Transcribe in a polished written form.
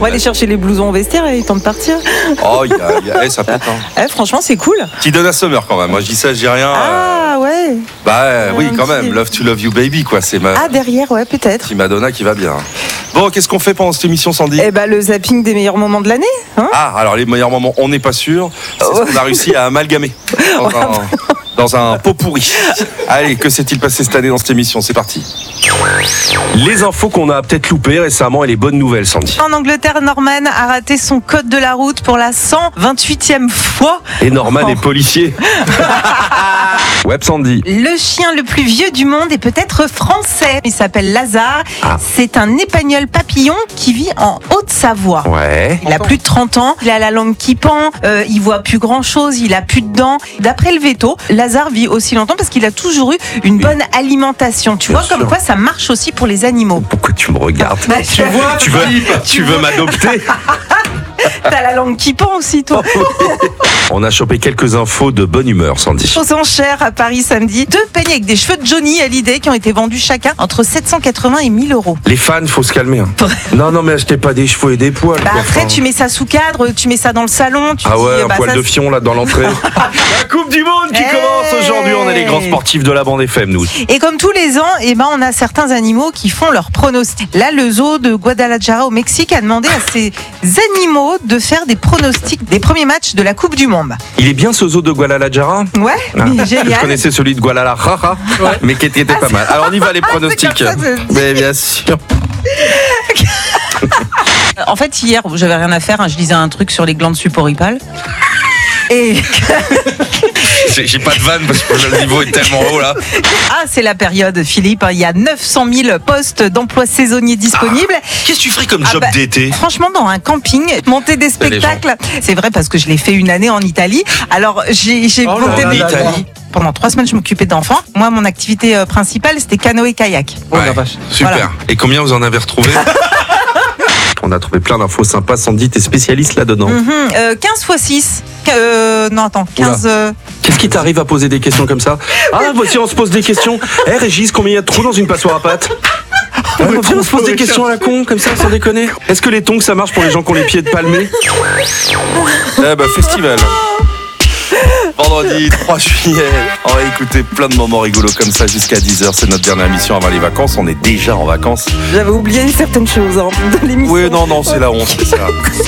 va aller chercher les blousons au vestiaire et il est temps de partir. Oh, ça pète. Hein. Franchement, c'est cool. Qui donne à Summer quand même. Moi, je dis ça, je dis rien. Ah ouais. Bah oui, quand même. Love to love you, baby, quoi. C'est ma. Ah, derrière, ouais, peut-être. Petit Madonna qui va bien. Bon, qu'est-ce qu'on fait pendant cette émission, Sandy ? Le zapping des meilleurs moments de l'année. Hein, alors les meilleurs moments, on n'est pas sûr. C'est ce qu'on a réussi à amalgamer dans un pot pourri. Allez, que s'est-il passé cette année dans cette émission ? C'est parti. Les infos qu'on a peut-être loupées récemment et les bonnes nouvelles, Sandy. En Angleterre, Norman a raté son code de la route pour la 128e fois. Et Norman est policier. Web Sandy. Le chien le plus vieux du monde est peut-être français. Il s'appelle Lazare. C'est un épagnol papillon qui vit en Haute-Savoie. Ouais. Il a plus de 30 ans. Il a la langue qui pend. Il voit plus grand-chose. Il a plus de dents. D'après le veto, Lazare vit aussi longtemps parce qu'il a toujours eu une bonne alimentation. Tu vois comme quoi ça marche aussi pour les animaux. Pourquoi tu me regardes ? Tu veux m'adopter ? T'as la langue qui pend aussi, toi. On a chopé quelques infos de bonne humeur, Sandy. Aux enchères à Paris samedi, 2 peignets avec des cheveux de Johnny Hallyday qui ont été vendus chacun entre 780 et 1000 euros. Les fans, faut se calmer. Hein. Non, mais achetez pas des cheveux et des poils. Après, tu mets ça sous cadre, tu mets ça dans le salon. Tu dis, un poil de fion là dans l'entrée. La Coupe du Monde qui commence aujourd'hui. On est les grands sportifs de la bande FM, nous. Et comme tous les ans, on a certains animaux qui font leurs pronostics. Là, le zoo de Guadalajara au Mexique a demandé à ses animaux de faire des pronostics des premiers matchs de la Coupe du Monde. Il est bien ce zoo de Guadalajara ? Ouais, génial. Je connaissais celui de Guadalajara, mais qui était pas mal. Alors on y va les pronostics. Mais bien sûr. En fait, hier, j'avais rien à faire. Je lisais un truc sur les glandes suboripales. Et j'ai pas de vanne parce que le niveau est tellement haut là. C'est la période, Philippe. Il y a 900 000 postes d'emploi saisonniers disponibles. Qu'est-ce que tu ferais comme job d'été ? Franchement, dans un camping, monter des spectacles. C'est vrai parce que je l'ai fait une année en Italie. Alors, j'ai monté des Italie. Pendant 3 semaines, je m'occupais d'enfants. Moi, mon activité principale, c'était canoë-kayak. La vache. Super. Voilà. Et combien vous en avez retrouvé ? On a trouvé plein d'infos sympas. Sandy, t'es spécialiste là-dedans. 15 x 6. Non, attends. 15. Qu'est-ce qui t'arrive à poser des questions comme ça ? Voici, on se pose des questions. Régis, combien il y a de trous dans une passoire à pâte ? On se pose des questions à la con, comme ça, sans déconner. Est-ce que les tongs, ça marche pour les gens qui ont les pieds de palmés ? Festival. Vendredi 3 juillet, on va écouter plein de moments rigolos comme ça jusqu'à 10h. C'est notre dernière émission avant les vacances. On est déjà en vacances. J'avais oublié certaines choses de l'émission. Oui, non, c'est la honte. C'est ça.